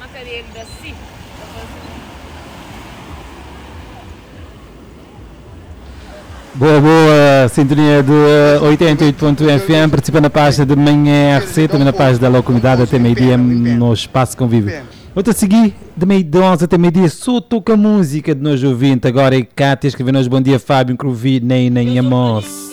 Boa, sintonia de 88.1 FM, participa na página de manhã RC, também na página da comunidade até meio-dia no Espaço Convívio. Outra a seguir, de 11 até meio-dia, só toca música de nós ouvintes. Agora é Cátia, escrevendo-nos bom dia, Fábio, Cruvi, nem Amos.